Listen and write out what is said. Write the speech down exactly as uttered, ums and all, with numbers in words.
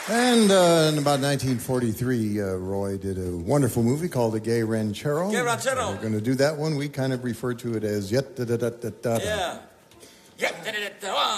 And uh, in about nineteen forty-three, uh, Roy did a wonderful movie called A Gay Ranchero. Gay Ranchero. We're going to do that one. We kind of refer to it as Yet Da Da Da Da Da. Yeah. Yet Da Da Da Da.